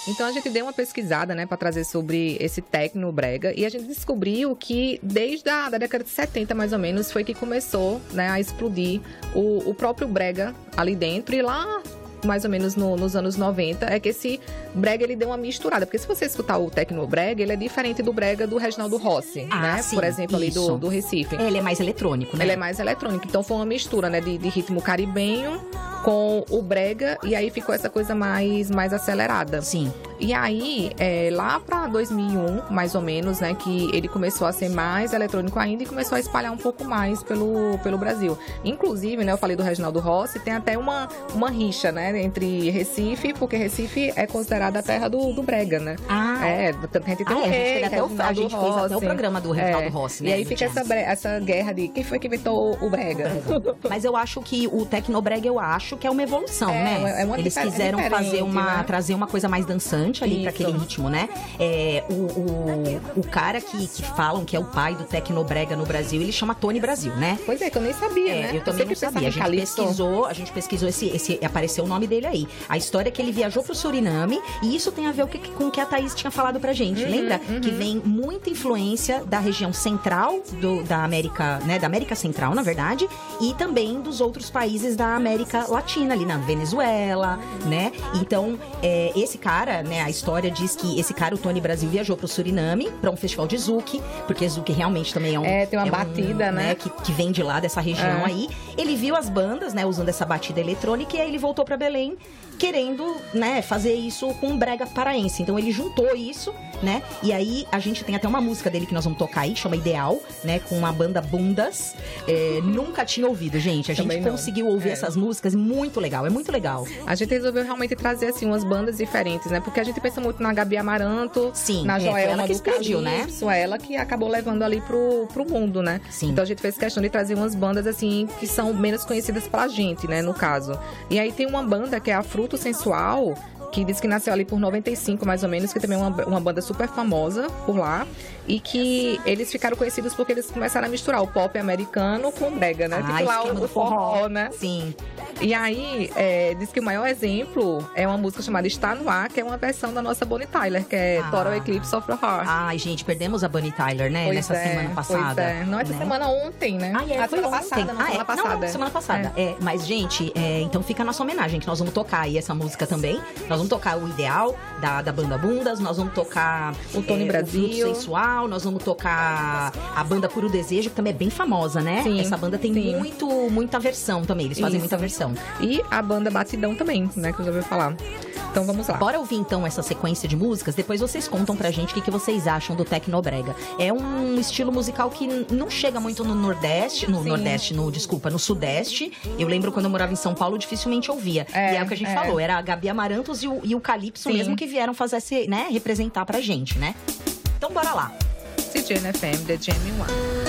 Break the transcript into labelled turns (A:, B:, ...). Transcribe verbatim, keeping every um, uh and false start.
A: Então a gente deu uma pesquisada, né, para trazer sobre esse techno brega e a gente descobriu que desde a da década de setenta, mais ou menos, foi que começou, né, a explodir o, o próprio brega ali dentro e lá mais ou menos no, nos anos noventa, é que esse brega ele deu uma misturada, porque se você escutar o techno brega, ele é diferente do brega do Reginaldo Rossi, ah, né?
B: Sim,
A: por exemplo, ali
B: isso.
A: do, do Recife.
B: Ele é mais eletrônico, né?
A: Ele é mais eletrônico, então foi uma mistura, né, de, de ritmo caribenho com o brega, e aí ficou essa coisa mais, mais acelerada.
B: Sim.
A: E aí, é, lá pra dois mil e um, mais ou menos, né, que ele começou a ser mais eletrônico ainda e começou a espalhar um pouco mais pelo, pelo Brasil. Inclusive, né, eu falei do Reginaldo Rossi, tem até uma, uma rixa, né, entre Recife, porque Recife é considerada a terra do, do brega, né?
B: Ah,
A: é. Tanta gente tem
B: ah,
A: um
B: é,
A: rei,
B: a gente, até o, a gente fez até o programa do Reginaldo
A: é.
B: Rossi, né?
A: E aí fica essa, bre- essa guerra de quem foi que inventou o brega.
B: Mas eu acho que o Tecnobrega, eu acho que é uma evolução,
A: é,
B: né?
A: É uma
B: Eles
A: difer-
B: quiseram
A: é
B: fazer uma,
A: né?
B: trazer uma coisa mais dançante ali para aquele ritmo, né? É, o, o, o cara que, que falam que é o pai do Tecnobrega no Brasil, ele chama Tony Brasil, né?
A: Pois é, que eu nem sabia,
B: é,
A: né?
B: Eu também não sabia. A gente pesquisou, a gente pesquisou esse, esse, apareceu o nome dele aí. A história é que ele viajou pro Suriname, e isso tem a ver com o que a Thaís tinha falado pra gente.
A: Uhum,
B: Lembra?
A: Uhum.
B: Que vem muita influência da região central do, da América, né? Da América Central, na verdade, e também dos outros países da América Latina, ali na Venezuela, né? Então, é, esse cara, né? A história diz que esse cara, o Tony Brasil, viajou pro Suriname, pra um festival de zouk, porque zouk realmente também é um...
A: É, tem uma
B: é
A: batida,
B: um,
A: né?
B: Que, que vem de lá, dessa região
A: é.
B: aí. Ele viu as bandas, né? Usando essa batida eletrônica, e aí ele voltou pra Belém, querendo, né, fazer isso com um brega paraense. Então ele juntou isso, né? E aí a gente tem até uma música dele que nós vamos tocar aí, chama Ideal, né? Com a banda Bundas. É, nunca tinha ouvido, gente. A gente
A: Também não.
B: conseguiu ouvir
A: é.
B: essas músicas, muito legal, é muito legal.
A: A gente resolveu realmente trazer, assim, umas bandas diferentes, né? Porque a gente pensa muito na Gabi Amaranto,
B: Sim,
A: na
B: é,
A: Joelma
B: que
A: do
B: explodiu,
A: Calypso,
B: né?
A: ela que acabou levando ali pro, pro mundo, né?
B: Sim.
A: Então a gente fez questão de trazer umas bandas, assim, que são menos conhecidas pra gente, né? No caso. E aí tem uma banda que é a Fruto Sensual, que diz que nasceu ali por noventa e cinco, mais ou menos, que também é uma, uma banda super famosa por lá. E que eles ficaram conhecidos porque eles começaram a misturar o pop americano com o brega, né?
B: Ah,
A: tipo lá
B: esquema
A: o,
B: do
A: o forró, né?
B: Sim.
A: E aí, é, diz que o maior exemplo é uma música chamada Está No Ar, que é uma versão da nossa Bonnie Tyler, que é
B: Ah.
A: Total Eclipse of the Heart.
B: Ai, gente, perdemos a Bonnie Tyler, né?
A: Pois
B: Nessa
A: é,
B: semana passada.
A: Pois é. Não, essa
B: né?
A: semana ontem, né?
B: Ah, é,
A: a
B: foi
A: semana
B: ontem.
A: passada, não,
B: ah,
A: semana
B: é.
A: passada.
B: Não, não, semana passada. É. É, mas, gente, é, então fica a nossa homenagem, que nós vamos tocar aí essa música também. Nós vamos tocar o Ideal, da, da banda Bundas, nós vamos tocar
A: o Tony
B: é,
A: Brasil,
B: o Fruto Sensual, nós vamos tocar a banda Puro Desejo, que também é bem famosa, né?
A: Sim,
B: essa banda tem
A: sim.
B: muito, muita versão também, eles fazem
A: Isso.
B: muita versão.
A: E a banda Batidão também, né? Que eu já ouvi falar. Então vamos lá.
B: Bora ouvir então essa sequência de músicas, depois vocês contam pra gente o que, que vocês acham do Tecnobrega. É um estilo musical que n- não chega muito no Nordeste, no
A: Sim.
B: Nordeste, no, desculpa, no Sudeste. Eu lembro quando eu morava em São Paulo, dificilmente ouvia.
A: É,
B: e é o que a gente
A: é.
B: falou, era a Gabi Amarantos e o, e o Calypso
A: Sim.
B: mesmo que vieram fazer esse, né, representar pra gente, né? Então bora lá.
A: C J N F M, The Jamie One.